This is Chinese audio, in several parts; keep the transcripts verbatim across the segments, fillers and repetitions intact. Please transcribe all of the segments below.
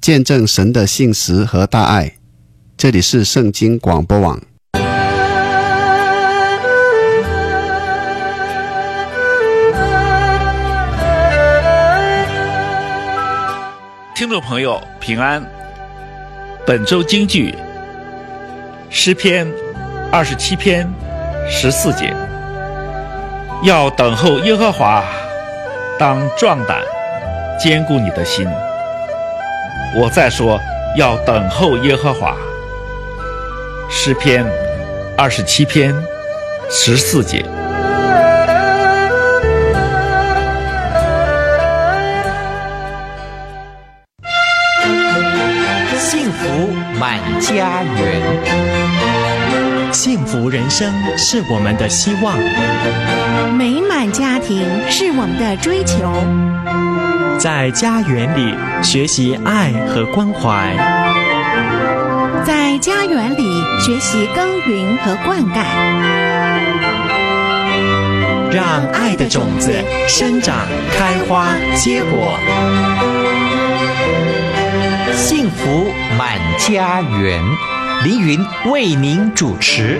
见证神的信实和大爱。这里是圣经广播网。 听众朋友平安，本周京剧诗篇二十七篇十四节，要等候耶和华，当壮胆，坚固你的心。我再说，要等候耶和华。诗篇二十七篇十四节。 幸福满家园， 幸福人生是我们的希望， 美满家庭是我们的追求。 在家园里学习爱和关怀， 在家园里学习耕耘和灌溉， 让爱的种子生长、开花、结果。 幸福满家园，凌云为您主持。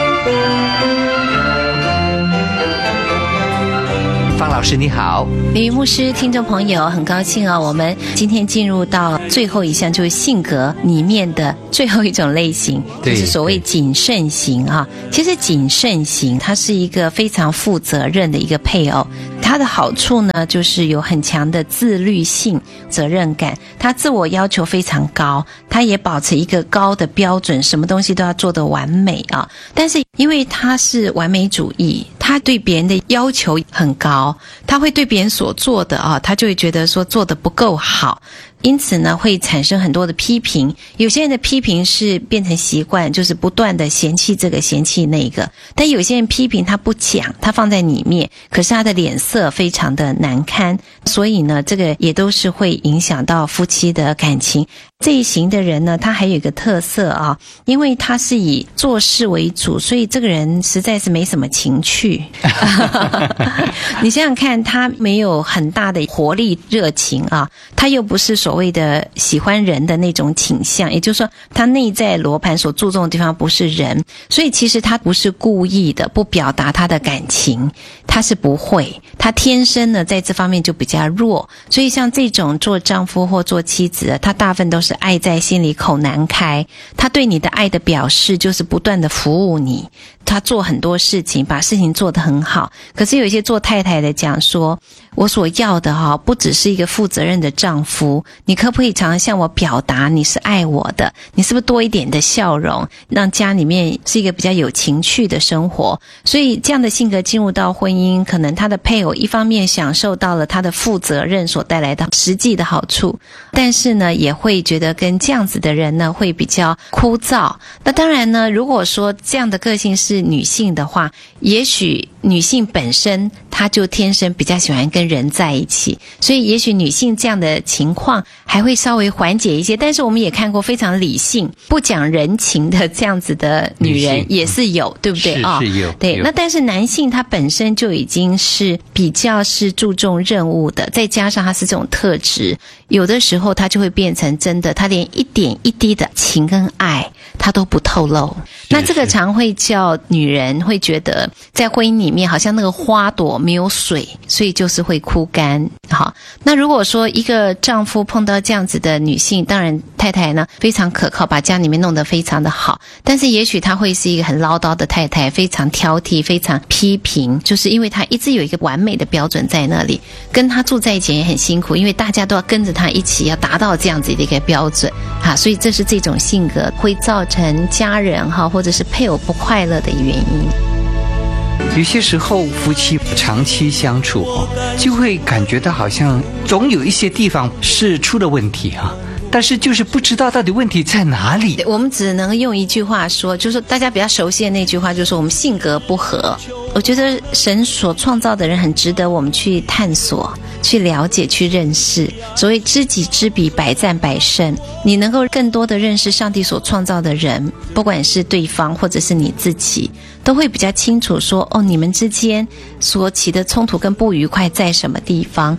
方老师你好。 李云牧师，听众朋友，很高兴啊，我们今天进入到最后一项，就是性格里面的最后一种类型，就是所谓谨慎型啊。其实谨慎型它是一个非常负责任的一个配偶，它的好处呢就是有很强的自律性、责任感，他自我要求非常高，他也保持一个高的标准，什么东西都要做得完美啊。但是因为他是完美主义，他对别人的要求很高，他会对别人所做的啊，他就会觉得说做得不够好，因此呢会产生很多的批评。有些人的批评是变成习惯，就是不断的嫌弃这个嫌弃那个，但有些人批评他不讲，他放在里面，可是他的脸色非常的难堪，所以呢这个也都是会影响到夫妻的感情。这一型的人呢，他还有一个特色啊，因为他是以做事为主，所以这个人实在是没什么情趣你想想看，他没有很大的活力热情啊，他又不是所谓的喜欢人的那种倾向，也就是说他内在罗盘所注重的地方不是人，所以其实他不是故意的不表达他的感情，他是不会，他天生呢在这方面就比较弱。所以像这种做丈夫或做妻子，他大部分都是爱在心里口难开，他对你的爱的表示就是不断的服务你，他做很多事情，把事情做得很好。可是有一些做太太的讲说，我所要的哈、哦，不只是一个负责任的丈夫，你可不可以常常向我表达你是爱我的，你是不是多一点的笑容，让家里面是一个比较有情趣的生活。所以这样的性格进入到婚姻，可能他的配偶一方面享受到了他的负责任所带来的实际的好处，但是呢也会觉得跟这样子的人呢会比较枯燥。那当然呢，如果说这样的个性是女性的话，也许女性本身她就天生比较喜欢跟人在一起，所以也许女性这样的情况还会稍微缓解一些。但是我们也看过非常理性不讲人情的这样子的女人也是有，对不对啊、 哦？是有对。那但是男性他本身就已经是比较是注重任务的，再加上他是这种特质，有的时候他就会变成真的他连一点一滴的情跟爱他都不透露。那这个常会叫女人会觉得在婚姻里面好像那个花朵没有水，所以就是会枯干。好，那如果说一个丈夫碰到这样子的女性，当然太太呢非常可靠，把家里面弄得非常的好，但是也许她会是一个很唠叨的太太，非常挑剔，非常批评，就是因为她一直有一个完美的标准在那里，跟她住在一起也很辛苦，因为大家都要跟着她一起要达到这样子的一个标准啊，所以这是这种性格会造成家人哈或者是配偶不快乐的原因。 有些时候夫妻长期相处就会感觉到好像总有一些地方是出了问题哈，但是就是不知道到底问题在哪里。 我们只能用一句话说，就是大家比较熟悉的那句话，就是我们性格不合。我觉得神所创造的人很值得我们去探索、去了解、去认识。所谓知己知彼，百战百胜，你能够更多的认识上帝所创造的人，不管是对方或者是你自己，都会比较清楚说，哦，你们之间所起的冲突跟不愉快在什么地方。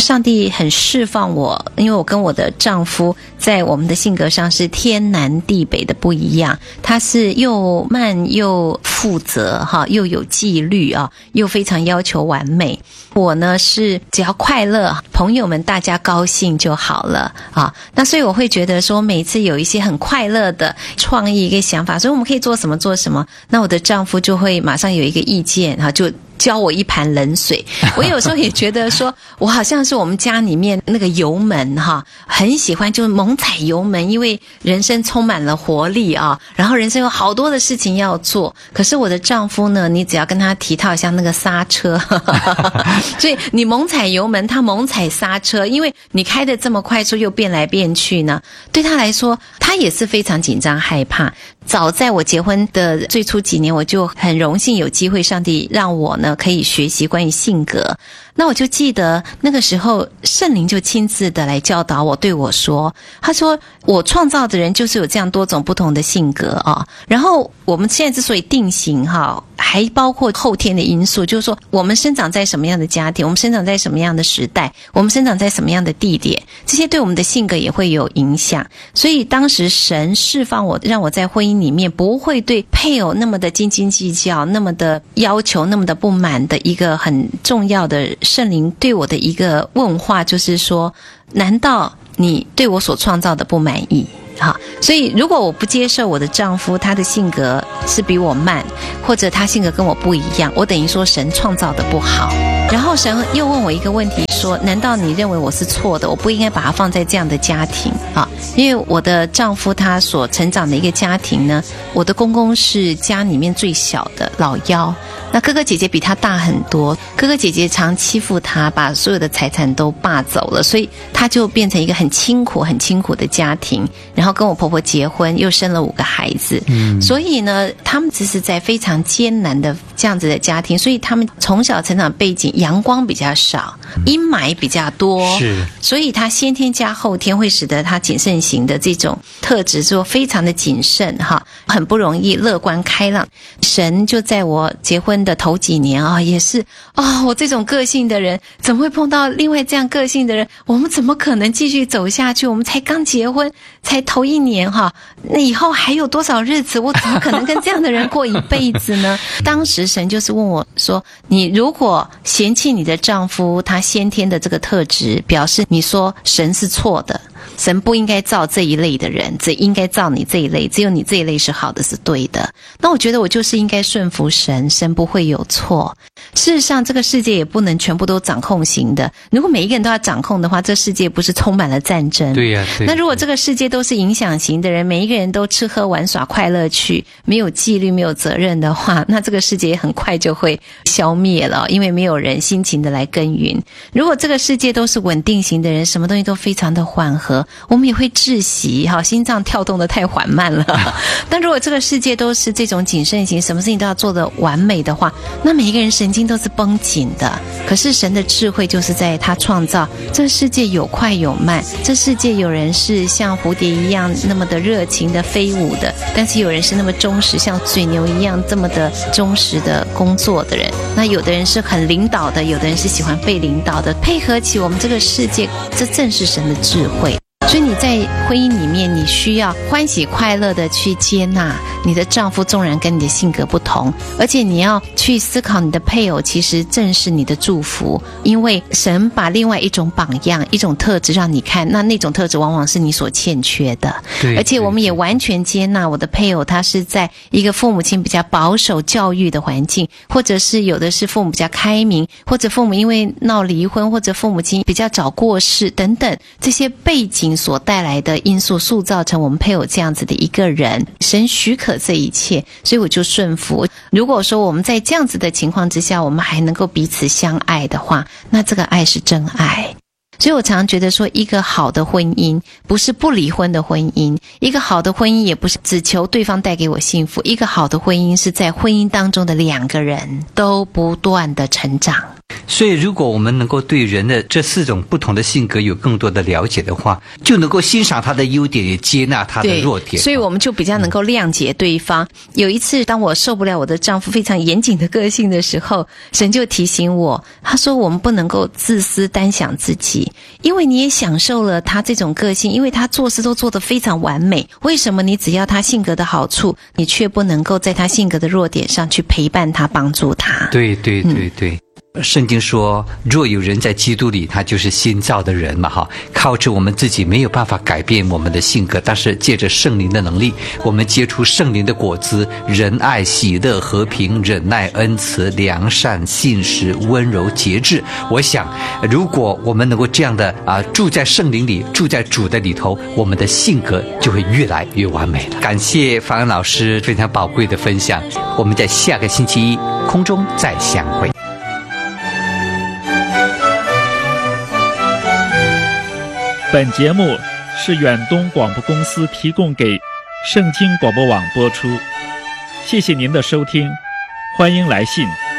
上帝很释放我，因为我跟我的丈夫在我们的性格上是天南地北的不一样，他是又慢又负责哈，又有纪律啊，又非常要求完美。我呢是只要快乐，朋友们大家高兴就好了啊。那所以我会觉得说，每次有一些很快乐的创意一个想法，所以我们可以做什么做什么，那我的丈夫就会马上有一个意见哈，就浇我一盘冷水。我有时候也觉得说，我好像是我们家里面那个油门哈，很喜欢就猛踩油门，因为人生充满了活力啊，然后人生有好多的事情要做。可是我的丈夫呢，你只要跟他提到像那个刹车，所以你猛踩油门，他猛踩刹车，因为你开得这么快速又变来变去呢，对他来说，他也是非常紧张害怕。早在我结婚的最初几年，我就很荣幸有机会，上帝让我呢可以学习关于性格。那我就记得那个时候圣灵就亲自的来教导我，对我说，他说我创造的人就是有这样多种不同的性格啊。然后我们现在之所以定型哈，还包括后天的因素，就是说我们生长在什么样的家庭，我们生长在什么样的时代，我们生长在什么样的地点，这些对我们的性格也会有影响。所以当时神释放我，让我在婚姻里面不会对配偶那么的斤斤计较，那么的要求，那么的不满的一个很重要的圣灵对我的一个问话，就是说，难道你对我所创造的不满意？好，所以如果我不接受我的丈夫他的性格是比我慢，或者他性格跟我不一样，我等于说神创造的不好。然后神又问我一个问题说，难道你认为我是错的，我不应该把他放在这样的家庭啊？因为我的丈夫他所成长的一个家庭呢，我的公公是家里面最小的老幺，那哥哥姐姐比他大很多，哥哥姐姐常欺负他，把所有的财产都霸走了，所以他就变成一个很清苦很清苦的家庭。然后跟我婆婆结婚，又生了五个孩子，嗯，所以呢他们只是在非常艰难的这样子的家庭，所以他们从小成长背景阳光比较少，阴霾比较多，是，所以他先天加后天会使得他谨慎型的这种特质就非常的谨慎哈，很不容易乐观开朗。神就在我结婚的头几年啊，也是哦，我这种个性的人怎么会碰到另外这样个性的人，我们怎么可能继续走下去，我们才刚结婚才头一年哈，那以后还有多少日子，我怎么可能跟这样的人过一辈子呢？当时神就是问我说，你如果嫌弃你的丈夫他先天的这个特质，表示你说神是错的，神不应该造这一类的人，只应该造你这一类，只有你这一类是好的，是对的。那我觉得我就是应该顺服神，神不会有错。事实上这个世界也不能全部都掌控型的，如果每一个人都要掌控的话，这世界不是充满了战争？对呀、啊。那如果这个世界都是影响型的人，每一个人都吃喝玩耍快乐去，没有纪律没有责任的话，那这个世界很快就会消灭了，因为没有人辛勤的来耕耘。如果这个世界都是稳定型的人，什么东西都非常的缓和，我们也会窒息，心脏跳动的太缓慢了。但如果这个世界都是这种谨慎型，什么事情都要做得完美的话，那每一个人神经都是绷紧的。可是神的智慧就是在他创造这世界有快有慢，这世界有人是像蝴蝶一样那么的热情的飞舞的，但是有人是那么忠实，像水牛一样这么的忠实的工作的人，那有的人是很领导的，有的人是喜欢被领导的，配合起我们这个世界，这正是神的智慧。所以你在婚姻里面，你需要欢喜快乐的去接纳你的丈夫纵然跟你的性格不同，而且你要去思考你的配偶其实正是你的祝福，因为神把另外一种榜样一种特质让你看，那那种特质往往是你所欠缺的。对，而且我们也完全接纳我的配偶他是在一个父母亲比较保守教育的环境，或者是有的是父母比较开明，或者父母因为闹离婚，或者父母亲比较早过世等等，这些背景所带来的因素塑造成我们配偶这样子的一个人。神许可这一切，所以我就顺服。如果说我们在这样子的情况之下，我们还能够彼此相爱的话，那这个爱是真爱。所以我常常觉得说，一个好的婚姻不是不离婚的婚姻，一个好的婚姻也不是只求对方带给我幸福，一个好的婚姻是在婚姻当中的两个人都不断的成长。 所以如果我们能够对人的这四种不同的性格有更多的了解的话，就能够欣赏他的优点，也接纳他的弱点， 所以我们就比较能够谅解对方。有一次当我受不了我的丈夫非常严谨的个性的时候，神就提醒我，他说我们不能够自私单想自己，因为你也享受了他这种个性，因为他做事都做得非常完美，为什么你只要他性格的好处，你却不能够在他性格的弱点上去陪伴他，帮助他？ 对对对对、嗯，圣经说，若有人在基督里，他就是新造的人嘛，哈。靠着我们自己没有办法改变我们的性格，但是借着圣灵的能力，我们结出圣灵的果子：仁爱、喜乐、和平、忍耐、恩慈、良善、信实、温柔、节制。我想，如果我们能够这样的啊，住在圣灵里，住在主的里头，我们的性格就会越来越完美了。感谢樊恩老师非常宝贵的分享，我们在下个星期一空中再相会。 本节目是远东广播公司提供给圣经广播网播出，谢谢您的收听，欢迎来信。